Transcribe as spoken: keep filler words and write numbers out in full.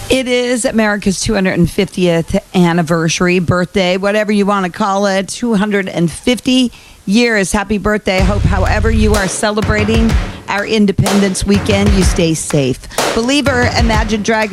It is America's two hundred fiftieth anniversary, birthday, whatever you want to call it, two hundred fifty years. Happy birthday. Hope however you are celebrating our Independence weekend, you stay safe. Believer, Imagine Dragons.